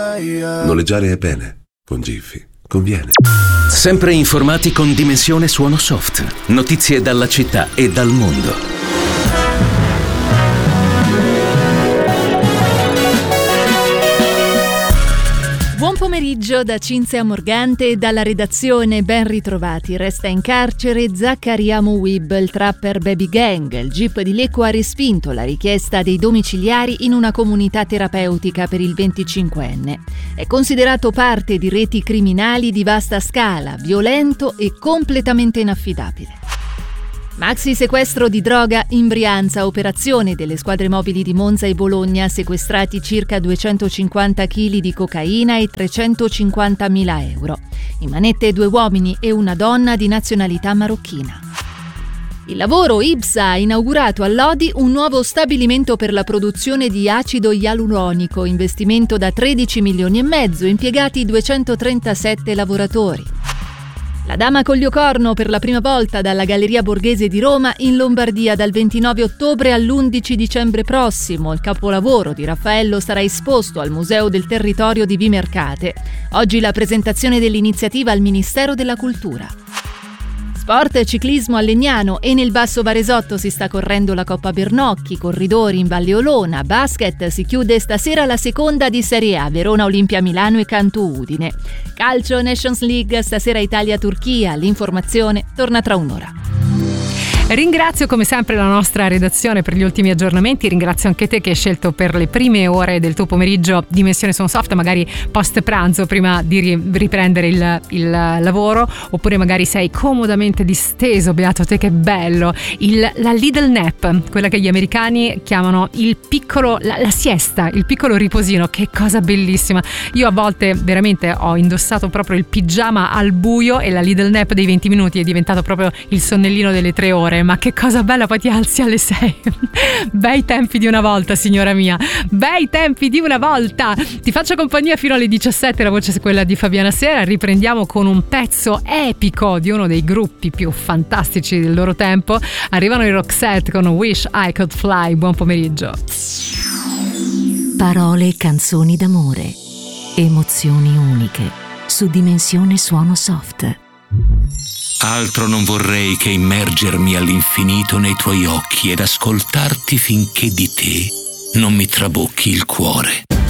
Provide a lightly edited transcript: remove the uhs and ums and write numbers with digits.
Noleggiare è bene, con Jiffy conviene. Sempre informati con Dimensione Suono Soft. Notizie dalla città e dal mondo. Buon pomeriggio da Cinzia Morgante e dalla redazione, ben ritrovati. Resta in carcere Zaccaria Mouib, il trapper Baby Gang. Il GIP di Lecco ha respinto la richiesta dei domiciliari in una comunità terapeutica per il 25enne. È considerato parte di reti criminali di vasta scala, violento e completamente inaffidabile. Maxi sequestro di droga in Brianza, operazione delle squadre mobili di Monza e Bologna, sequestrati circa 250 kg di cocaina e 350.000 euro. In manette 2 uomini e una donna di nazionalità marocchina. Il lavoro IPSA ha inaugurato a Lodi un nuovo stabilimento per la produzione di acido ialuronico, investimento da 13 milioni e mezzo, impiegati 237 lavoratori. La Dama con Liocorno per la prima volta dalla Galleria Borghese di Roma in Lombardia dal 29 ottobre all'11 dicembre prossimo. Il capolavoro di Raffaello sarà esposto al Museo del Territorio di Vimercate. Oggi la presentazione dell'iniziativa al Ministero della Cultura. Sport e ciclismo a Legnano e nel Basso Varesotto si sta correndo la Coppa Bernocchi, corridori in Valle Olona, basket si chiude stasera la seconda di Serie A, Verona Olimpia Milano e Cantu Udine. Calcio Nations League, stasera Italia-Turchia, l'informazione torna tra un'ora. Ringrazio come sempre la nostra redazione per gli ultimi aggiornamenti, ringrazio anche te che hai scelto per le prime ore del tuo pomeriggio Dimensione Suono Soft, magari post pranzo prima di riprendere il lavoro, oppure magari sei comodamente disteso, beato te che bello, la little nap, quella che gli americani chiamano il piccolo, la siesta, il piccolo riposino, che cosa bellissima. Io a volte veramente ho indossato proprio il pigiama al buio e la little nap dei 20 minuti è diventato proprio il sonnellino delle 3 ore. Ma che cosa bella, poi ti alzi alle 6. Bei tempi di una volta, signora mia, bei tempi di una volta. Ti faccio compagnia fino alle 17, la voce è quella di Fabiana Sera. Riprendiamo con un pezzo epico di uno dei gruppi più fantastici del loro tempo. Arrivano i Roxette con Wish I Could Fly. Buon pomeriggio. Parole e canzoni d'amore, emozioni uniche su Dimensione Suono Soft. Altro non vorrei che immergermi all'infinito nei tuoi occhi ed ascoltarti finché di te non mi trabocchi il cuore.